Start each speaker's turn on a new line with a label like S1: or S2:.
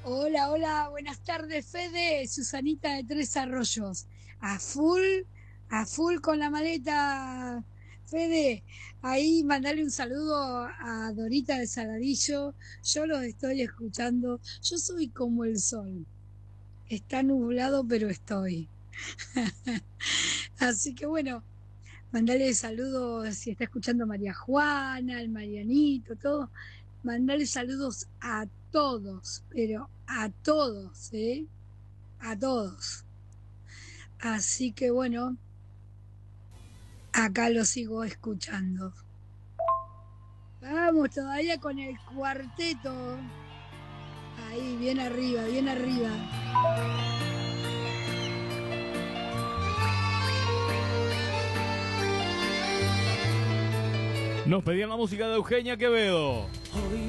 S1: Hola, hola, buenas tardes, Fede, Susanita de Tres Arroyos. A full, a full con la maleta, Fede. Ahí mandale un saludo a Dorita de Saladillo. Yo los estoy escuchando. Yo soy como el sol. Está nublado, pero estoy. Así que bueno, mandale saludos si está escuchando María Juana, el Marianito, todo. Mandale saludos a todos, pero a todos, ¿eh? A todos. Así que bueno, acá lo sigo escuchando. Vamos todavía con el cuarteto. Ahí, bien arriba, bien arriba.
S2: Nos pedían la música de Eugenia Quevedo.